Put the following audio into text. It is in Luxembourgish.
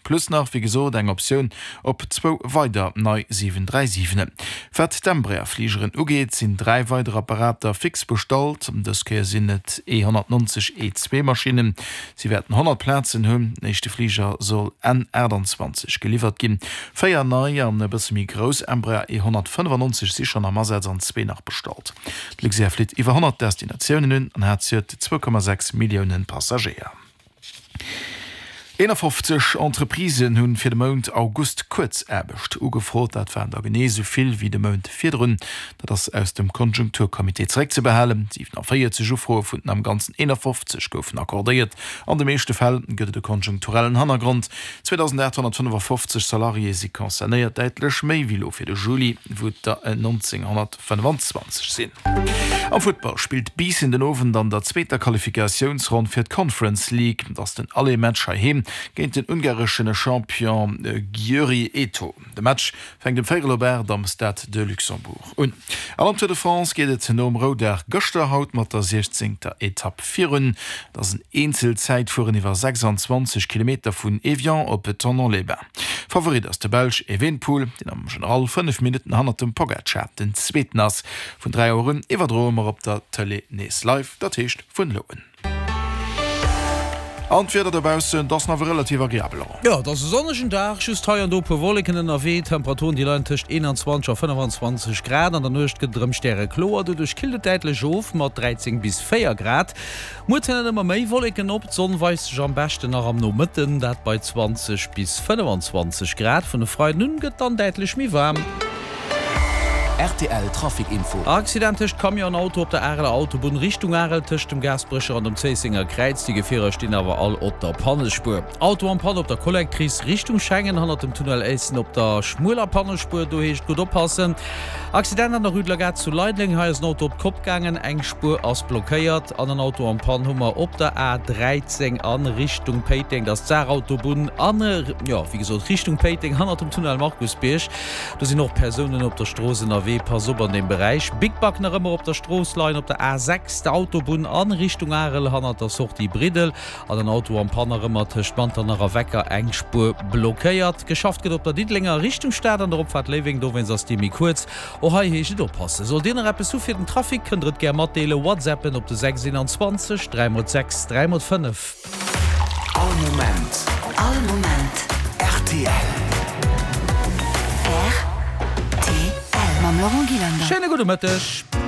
plus nach wie gesot eng Option op 2 weiter neu 737. Fährt d'Embraer Fliegeren ugeet sind 3 weitere Apparater fix bestalt, das sind net E190 E2 Maschinen. Sie werden 100 Plätzen hunn, nächste Flieger soll N28 geliefert gin. 4 neue an bis mi groß Embraer E195 sich schon am Marsatz an 2 nach bestalt. Luxair fliegt iwwer 100 Destinationen hun an hat 2,6 Millionen Passagier. 51 Entreprisen hunn fir de Mount August kurz erbecht ugefrot, dat waren der gene soviel wie de Mount firrun, dat das aus dem Konjunkturkomitee zeré ze behalen. 74 Jofro vun am ganzen 51 goufen akkordiert. An de meeschte Fäll gëtt de konjunkturellen Hannergrund. 2855 Salarie si konzernéiert deitlech méi wie fir de Juli, wo der 1925 sinn. Am Football spielt bis in den Ofen dann der zweiter Qualifikationsrund fir d Conference League, dats den alle Matscher hem géint den ungarischen Champion Gyuri Eto. De Match fängt dem Fegel-Aubert am Stade de Luxembourg. Und am Tour de France geht et zum Road der Gösterhaut mat der 16. Etappe 4. Das een Einzelzeit fuhren iwwer 26 km vun Evian op Tonon-les-Bains. Favorit aus der Belge Evenepoel, den am General 5 Minuten han dem Pogacar den zweiten ass vun 3 Uhren iwwerdromer op der Tele Nes Live, dat hecht vun Loen. Anweder dabausen das na relativ agréabel. Ja, das ist sonnigen Tag, just heuer do per Wolken in NRW, Temperaturen die Leute tischcht 21 auf 25 Grad, an der Nacht gedrümmt Sterre Chlor, du durch kilde deitlich auf, mit 13 bis 4 Grad. Mutten immer mehr Wolken op, Sonne weist sich am besten nach am Nomitten, dat bei 20 bis 25 Grad, von der Freien nun geht dann deitlich mehr warm. RTL Trafikinfo. Accidentisch Kamionauto op der Erler Autobahn Richtung Erl tischcht dem Gasbrecher an dem Zeisinger Kreiz. Die Gefährer stehen aber all op der Pannespur. Auto am Pan op der Kollektris Richtung Schengen han dem Tunnel Essen op der Schmuler Pannespur, du hecht gut oppassen. Accident an der Rüdler zu Leidling ha ein Auto op Kopfgangen, eng Spur as blockiert. An ein Auto am Panhummer op der A13 an Richtung Peiting, das Zerautobahn an wie gesagt Richtung Peiting han dem Tunnel Markusbiersch. Da sind noch Personen op der Straße pass op an dem Bereich. Big Back nach immer op der Stroßlein op der A6 der Autobahn an Richtung Arel han der sucht die Bridel an den Auto am Panermmer spannt an der Wecker engspur blockiert. Geschafft geht op der Diedlinger Richtung Stadt an der Opfahrt Leving, do wenn das die kurz heget oppasse. So den Rappe so fir den Trafik kënnt ger Matele WhatsAppen op de 627 306 305. All Moment. RTL. Schöne gute Mittag.